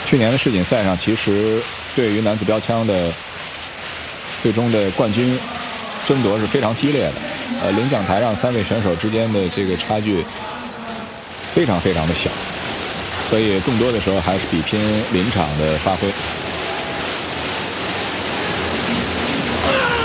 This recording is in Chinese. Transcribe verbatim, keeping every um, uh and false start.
去年的世锦赛上，其实对于男子标枪的最终的冠军争夺是非常激烈的。呃，领奖台上三位选手之间的这个差距非常非常的小，所以更多的时候还是比拼临场的发挥。